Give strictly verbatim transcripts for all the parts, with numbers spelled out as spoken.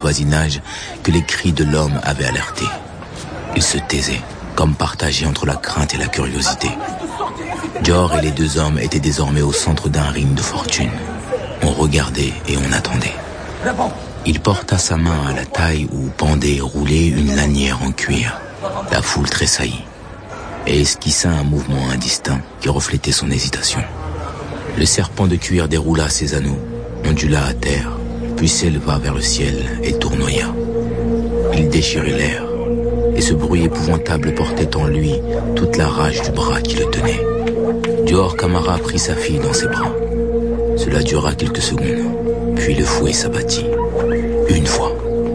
voisinage que les cris de l'homme avaient alerté. Il se taisait, comme partagé entre la crainte et la curiosité. Dior et les deux hommes étaient désormais au centre d'un ring de fortune. On regardait et on attendait. Il porta sa main à la taille où pendait et roulait une lanière en cuir. La foule tressaillit et esquissa un mouvement indistinct qui reflétait son hésitation. Le serpent de cuir déroula ses anneaux, ondula à terre, puis s'éleva vers le ciel et tournoya. Il déchirait l'air, et ce bruit épouvantable portait en lui toute la rage du bras qui le tenait. Dior Camara prit sa fille dans ses bras. Cela dura quelques secondes, puis le fouet s'abattit. Une fois.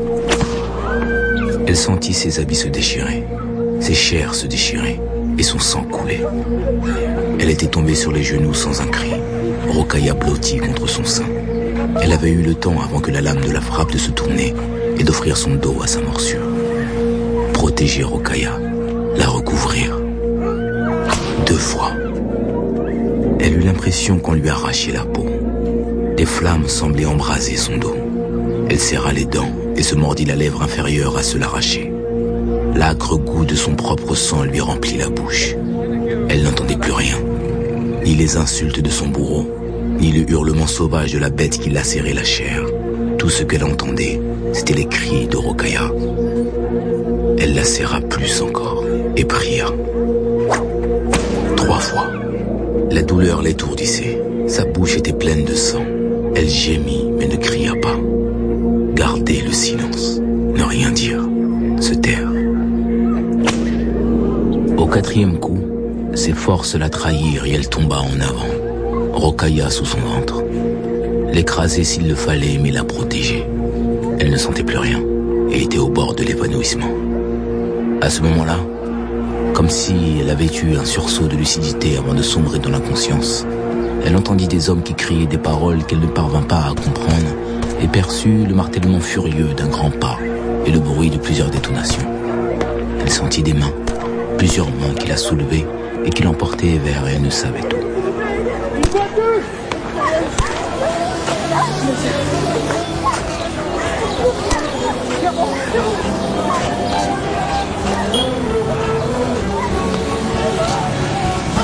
Elle sentit ses habits se déchirer, ses chairs se déchirer, et son sang coulait. Elle était tombée sur les genoux sans un cri, Rokhaya blottie contre son sein. Elle avait eu le temps avant que la lame de la frappe de se tourner et d'offrir son dos à sa morsure. Protéger Rokhaya, la recouvrir. Deux fois. Elle eut l'impression qu'on lui arrachait la peau. Des flammes semblaient embraser son dos. Elle serra les dents et se mordit la lèvre inférieure à se l'arracher. L'âcre goût de son propre sang lui remplit la bouche. Elle n'entendait plus rien, ni les insultes de son bourreau, ni le hurlement sauvage de la bête qui lacérait la chair. Tout ce qu'elle entendait, c'était les cris de Rokhaya. Elle la serra plus encore et pria. Trois fois. La douleur l'étourdissait. Sa bouche était pleine de sang. Elle gémit mais ne cria pas. Garder le silence, ne rien dire, se taire. Au quatrième coup, ses forces la trahirent et elle tomba en avant, Rokhaya sous son ventre. L'écraser s'il le fallait, mais la protéger. Elle ne sentait plus rien et était au bord de l'évanouissement. À ce moment-là, comme si elle avait eu un sursaut de lucidité avant de sombrer dans l'inconscience, elle entendit des hommes qui criaient des paroles qu'elle ne parvint pas à comprendre et perçut le martèlement furieux d'un grand pas et le bruit de plusieurs détonations. Elle sentit des mains, plusieurs mains qui la soulevaient et qui l'emportaient vers elle ne savait tout.